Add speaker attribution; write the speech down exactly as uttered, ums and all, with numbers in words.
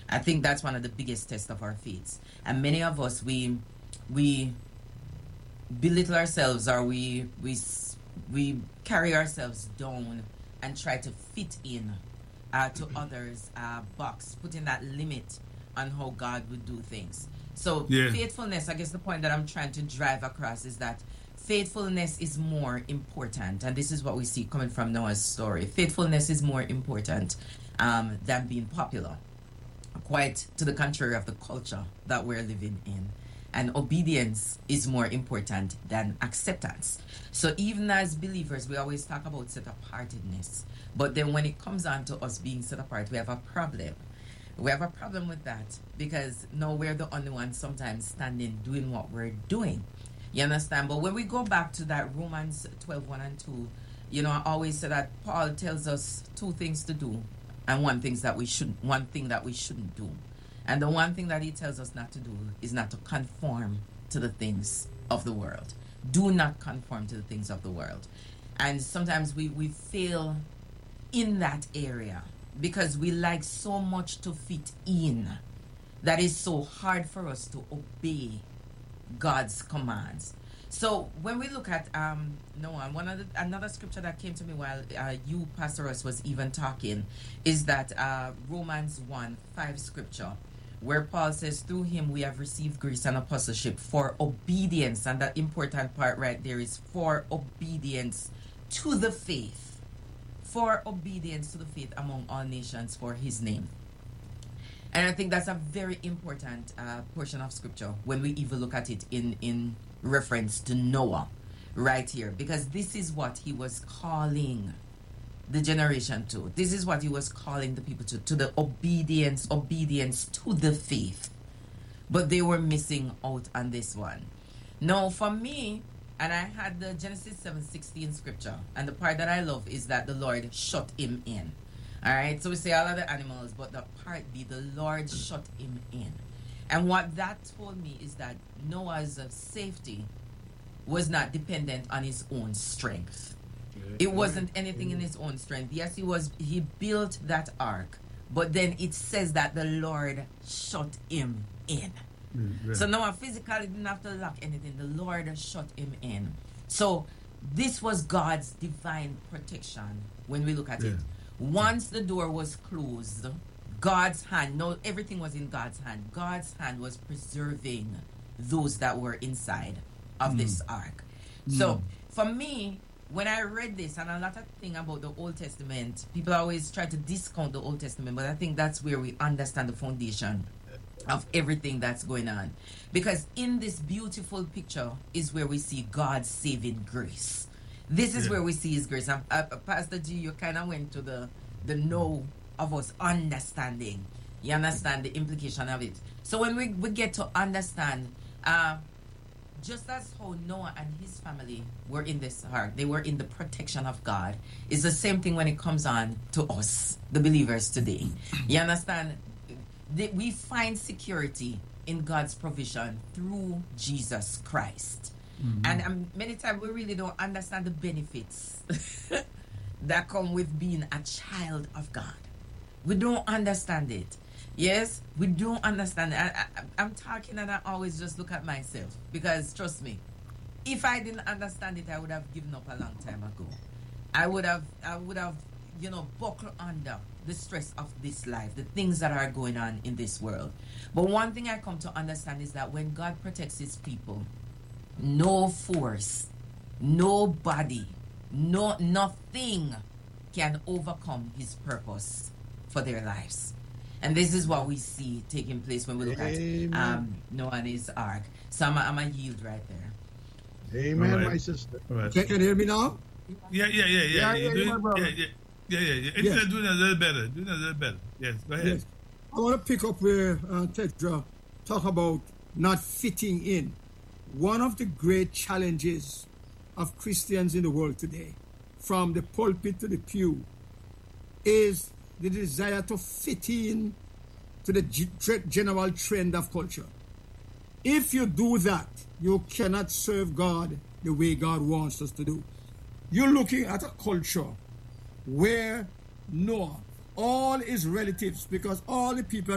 Speaker 1: I think that's one of the biggest tests of our faith. And many of us, we we belittle ourselves, or we we we carry ourselves down and try to fit in uh, to others' uh, box, putting that limit on how God would do things. So yeah. faithfulness, I guess the point that I'm trying to drive across is that faithfulness is more important, and this is what we see coming from Noah's story. Faithfulness is more important um, than being popular, quite to the contrary of the culture that we're living in. And obedience is more important than acceptance. So even as believers, we always talk about set-apartedness, but then when it comes on to us being set apart, we have a problem. We have a problem with that because now we're the only ones sometimes standing doing what we're doing. You understand? But when we go back to that Romans twelve, one and two, you know, I always say that Paul tells us two things to do and one things that we shouldn't, one thing that we shouldn't do. And the one thing that he tells us not to do is not to conform to the things of the world. Do not conform to the things of the world. And sometimes we, we fail in that area because we like so much to fit in that it's so hard for us to obey God's commands. So when we look at um, Noah, one of the, another scripture that came to me while uh, you, Pastor Russ, was even talking is that uh, Romans one, five scripture, where Paul says, through him we have received grace and apostleship for obedience. And that important part right there is for obedience to the faith. For obedience to the faith among all nations for his name. And I think that's a very important uh, portion of scripture when we even look at it in, in reference to Noah right here. Because this is what he was calling the generation to. This is what he was calling the people to, to the obedience, obedience to the faith. But they were missing out on this one. Now, for me, and I had the Genesis seven sixteen scripture, and the part that I love is that the Lord shut him in. All right, so we say all of the animals, but the part B, the Lord shut him in. And what that told me is that Noah's safety was not dependent on his own strength. It wasn't anything in his own strength. Yes, he was. He built that ark, but then it says that the Lord shut him in. Mm-hmm. So Noah physically didn't have to lock anything. The Lord shut him in. So this was God's divine protection when we look at yeah. it. Once the door was closed, God's hand, no, everything was in God's hand. God's hand was preserving those that were inside of mm. this ark. Mm. So for me, when I read this, and a lot of things about the Old Testament, people always try to discount the Old Testament, but I think that's where we understand the foundation of everything that's going on. Because in this beautiful picture is where we see God's saving grace. This is yeah. where we see his grace. And, uh, Pastor G, you kind of went to the, the know of us understanding. You understand the implication of it. So when we, we get to understand, uh, just as how Noah and his family were in this ark, they were in the protection of God. It's the same thing when it comes on to us, the believers today. You understand? We find security in God's provision through Jesus Christ. Mm-hmm. And um, many times we really don't understand the benefits that come with being a child of God. We don't understand it. Yes, we don't understand it. I, I, I'm talking and I always just look at myself because, trust me, if I didn't understand it, I would have given up a long time ago. I would have, I would have, you know, buckled under the stress of this life, the things that are going on in this world. But one thing I come to understand is that when God protects his people, no force, nobody, no nothing can overcome his purpose for their lives. And this is what we see taking place when we look Amen. at um, Noah and his ark. So I'm a, I'm a yield right there.
Speaker 2: Amen, right. my sister. Right. Can you hear me now?
Speaker 3: Yeah, yeah, yeah, yeah. Yeah, yeah, yeah, yeah, yeah, yeah, yeah, yeah. It's yes. doing a little better. Doing a little better. Yes, go ahead. Yes.
Speaker 2: I want to pick up where uh, Tedra talk about not fitting in. One of the great challenges of Christians in the world today, from the pulpit to the pew, is the desire to fit in to the g- general trend of culture. If you do that, you cannot serve God the way God wants us to do. You're looking at a culture where Noah, all his relatives, because all the people